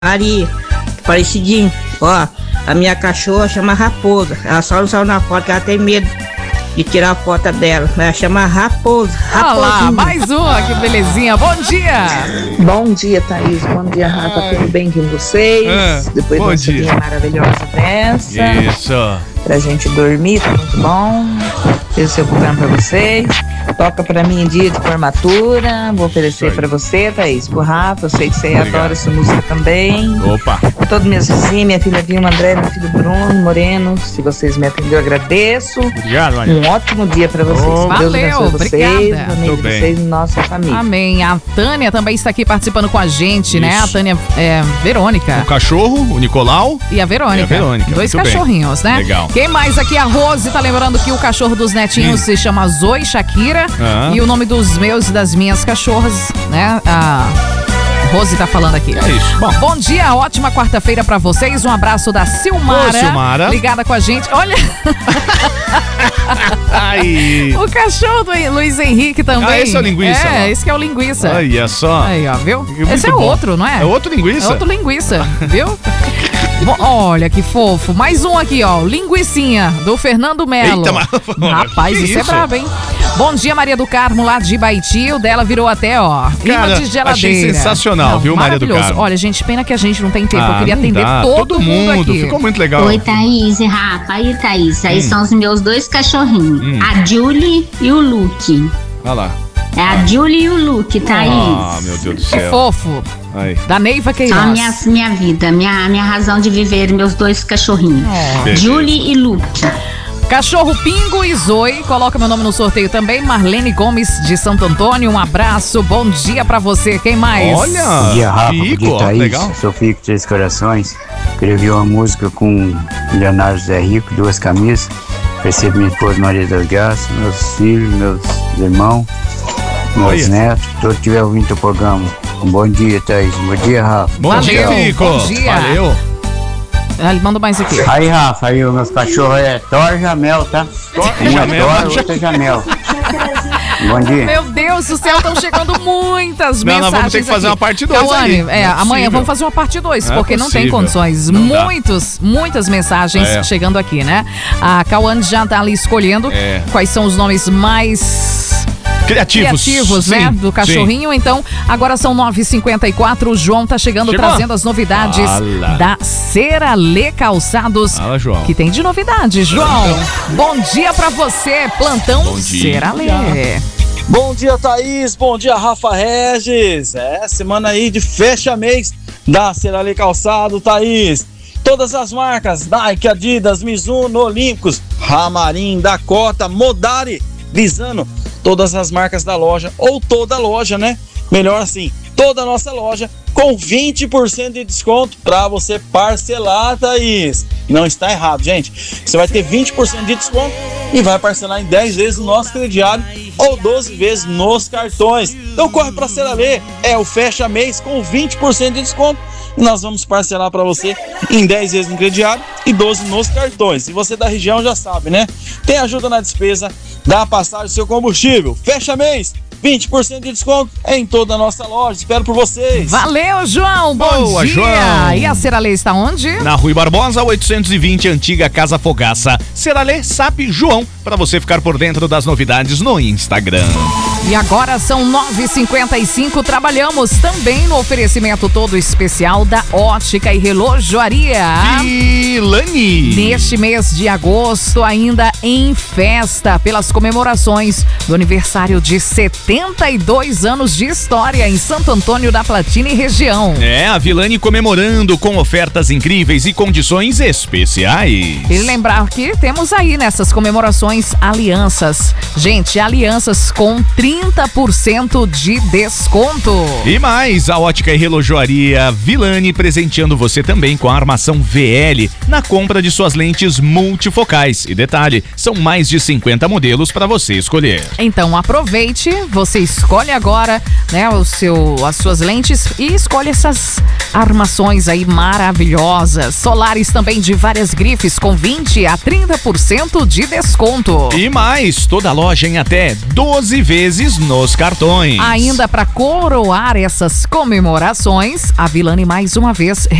Ari, parecidinho, ó, a minha cachorra chama Raposa, ela só não saiu na foto, que ela tem medo de tirar a foto dela, ela chama Raposa. Olha lá, mais uma, que belezinha, bom dia! Bom dia, Thaís, bom dia, Rafa, tudo bem com vocês? Depois de uma dia maravilhosa dessa. Isso! Pra gente dormir, tá muito bom. Fiz o seu programa pra vocês. Toca pra mim em dia de formatura. Vou oferecer pra você, Thaís, pro Rafa. Eu sei que você adora essa música também. Opa! Pra todos meus vizinhos, minha filha Vilma, André, meu filho Bruno, Moreno. Se vocês me atenderam, eu agradeço. Obrigado, Maria. Um ótimo dia pra vocês. Valeu, Deus abençoe vocês, obrigada. amém de vocês e nossa família. Amém. A Tânia também está aqui participando com a gente, né? A Tânia Verônica. O cachorro, o Nicolau. E a Verônica. Dois muito cachorrinhos, bem. né? Legal. Quem mais aqui? A Rose tá lembrando que o cachorro dos netinhos se chama Zoe Shakira. E o nome dos meus e das minhas cachorras, né? A Rose tá falando aqui. É isso. Bom dia, ótima quarta-feira pra vocês. Um abraço da Silmara. Ô, Silmara. Ligada com a gente. Olha. Aí. O cachorro do Luiz Henrique também. Ah, esse é o linguiça. Esse que é o linguiça. Olha só. Aí, ó, viu? Muito Esse é bom. outro, não é? É outro linguiça? É outro linguiça, viu? Olha que fofo. Mais um aqui, ó. Linguicinha, do Fernando Melo. Eita, mas... Rapaz, que isso é brabo, hein? Bom dia, Maria do Carmo, lá de Baiti. O dela virou até, ó, imã de geladeira. Achei sensacional, viu, Maria do Carmo? Olha, gente, pena que a gente não tem tempo. Eu queria não atender dá. todo mundo aqui. Ficou muito legal. Oi, Thaís e Rafa. Aí, Thaís. Aí são os meus dois cachorrinhos. A Julie e o Luke. Olha lá. É a Julie e o Luke, Thaís. Ah, meu Deus do Que céu. fofo. Aí. Da Neiva Só Queiroz. minha vida, minha razão de viver, meus dois cachorrinhos. Beleza. Julie e Luke. Cachorro Pingo e Zoe, coloca meu nome no sorteio também. Marlene Gomes de Santo Antônio, um abraço, bom dia pra você. Quem mais? Olha. Bom dia, Rafa. Fico, Bom dia, Thaís. legal. Sou Fico, Três Corações. Escrevi uma música com Leonardo Zé Rico, duas camisas. Recebo minha esposa Maria das Graças, meus filhos, meus irmãos, meus Olha. netos, todos que estiverem ouvindo o programa. Um bom dia, Thaís. Bom dia, Rafa. Bom dia, Valeu, Fico. bom dia. Valeu. Ele manda mais aqui. Aí, Rafa, aí os meus cachorros é Thor e Jamel, tá? Um é Jamel. Thor, outro é Jamel. Bom dia. Meu Deus do céu, estão chegando muitas Não, mensagens. nós vamos ter que fazer aqui. uma parte 2 Cauane, aí. Não é amanhã possível. vamos fazer uma parte 2, Não é porque não tem possível. condições. Não dá. Muitas mensagens chegando aqui, né? A Cauane já tá ali escolhendo quais são os nomes mais criativos, né? Sim, Do cachorrinho. Então, agora são 9h54. O João tá chegando, Chegou. trazendo as novidades Fala. da Ceralê Calçados. Fala, João. Que tem de novidade, João. Bom dia pra você, plantão Bom dia. Ceralê. Bom dia, Thaís. Bom dia, Rafa Regis. Semana aí de fecha mês da Ceralê Calçado, Thaís. Todas as marcas, Nike, Adidas, Mizuno, Olímpicos, Ramarim, Dakota, Modari, Visano. Todas as marcas da loja, ou toda a loja, né? Melhor assim, toda a nossa loja com 20% de desconto para você parcelar, Thaís. Não está errado, gente. Você vai ter 20% de desconto e vai parcelar em 10 vezes no nosso crediário ou 12 vezes nos cartões. Então corre para a Ceralê, é o fecha mês com 20% de desconto e nós vamos parcelar para você em 10 vezes no crediário e 12 nos cartões. Se você é da região já sabe, né? Tem ajuda na despesa da passagem do seu combustível. Fecha mês, 20% de desconto em toda a nossa loja. Espero por vocês. Valeu, João. Bom Boa, dia. João. E a Ceralê está onde? Na Rui Barbosa, 820, antiga Casa Fogaça. Ceralê, SAP, João, para você ficar por dentro das novidades no Instagram. E agora são 9h55. Trabalhamos também no oferecimento todo especial da Ótica e Relojoaria. Vilani. Neste mês de agosto, ainda em festa, pelas comemorações do aniversário de 72 anos de história em Santo Antônio da Platina e região. A Vilani comemorando com ofertas incríveis e condições especiais. E lembrar que temos aí nessas comemorações alianças. Gente, alianças com 30% de desconto. E mais, a Ótica e Relojoaria Vilani presenteando você também com a armação VL na compra de suas lentes multifocais. E detalhe, são mais de 50 modelos para você escolher. Então aproveite, você escolhe agora, né, as suas lentes e escolhe essas armações aí maravilhosas. Solares também de várias grifes com 20 a 30% de desconto. E mais, toda loja em até 12 vezes vezes nos cartões. Ainda para coroar essas comemorações, a Vilani mais uma vez